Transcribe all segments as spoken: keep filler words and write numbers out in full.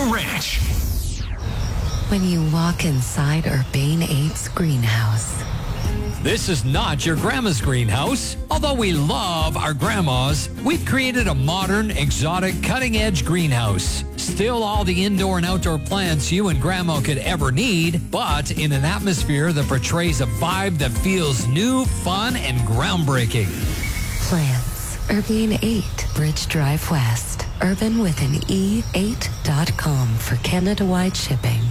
Ranch. When you walk inside Urbane eight's greenhouse. This is not your grandma's greenhouse. Although we love our grandmas, we've created a modern, exotic, cutting-edge greenhouse. Still all the indoor and outdoor plants you and grandma could ever need, but in an atmosphere that portrays a vibe that feels new, fun, and groundbreaking. Plants. Urbane eight, Bridge Drive West. Urban with an E eight dot com for Canada-wide shipping.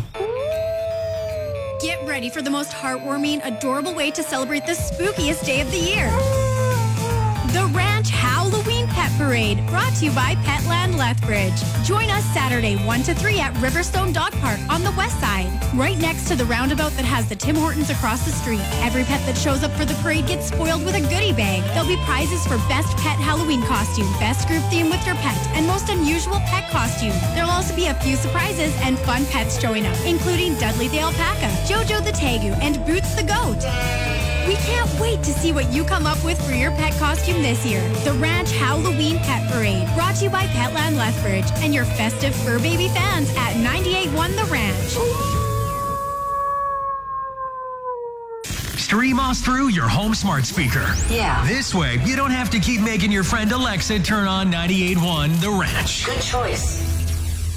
Get ready for the most heartwarming, adorable way to celebrate the spookiest day of the year. The Ranch Halloween Pet Parade, brought to you by Petland Lethbridge. Join us Saturday one to three at Riverstone Dog Park on the west side, right next to the roundabout that has the Tim Hortons across the street. Every pet that shows up for the parade gets spoiled with a goodie bag. There'll be prizes for best pet Halloween costume, best group theme with your pet, and most unusual pet costume. There'll also be a few surprises and fun pets showing up, including Dudley the Alpaca, Jojo the Tegu, and Boots the Goat. We can't wait to see what you come up with for your pet costume this year. The Ranch Halloween Pet Parade, brought to you by Petland Lethbridge and your festive fur baby fans at ninety-eight point one The Ranch. Stream us through your home smart speaker. Yeah. This way, you don't have to keep making your friend Alexa turn on ninety-eight point one The Ranch. Good choice.